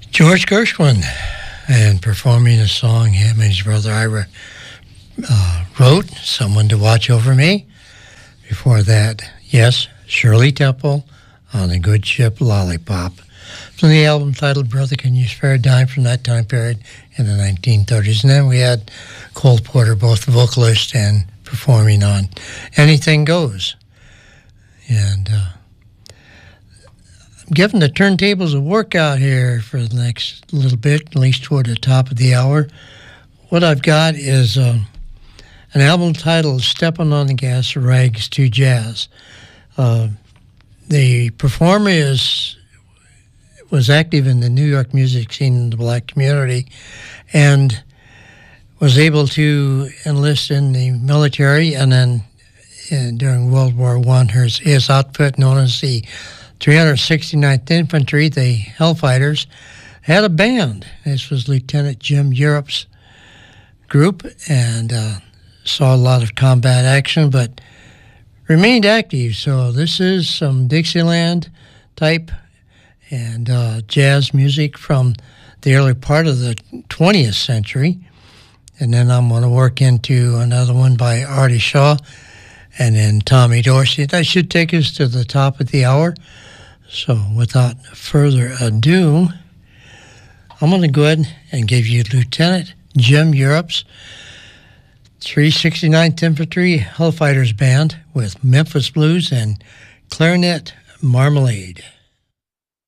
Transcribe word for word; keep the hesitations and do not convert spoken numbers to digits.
George Gershwin, and performing a song him and his brother Ira uh, wrote, Someone to Watch Over Me. Before that, yes, Shirley Temple on the Good Ship Lollipop. From the album titled Brother Can You Spare a Dime, from that time period in the nineteen thirties. And then we had Cole Porter, both vocalist and performing on Anything Goes. And uh, I'm giving the turntables a workout here for the next little bit, at least toward the top of the hour. What I've got is uh, an album titled Steppin' on the Gas, Rags to Jazz. Uh, the performer is was active in the New York music scene in the black community and was able to enlist in the military, and then uh, during World War One, his, his outfit, known as the three hundred sixty-ninth Infantry, the Hellfighters, had a band. This was Lieutenant Jim Europe's group, and uh, saw a lot of combat action, but remained active. So this is some Dixieland type and uh, jazz music from the early part of the twentieth century. And then I'm going to work into another one by Artie Shaw and then Tommy Dorsey. That should take us to the top of the hour. So without further ado, I'm going to go ahead and give you Lieutenant Jim Europe's three sixty-ninth Infantry Hellfighters Band with Memphis Blues and Clarinet Marmalade.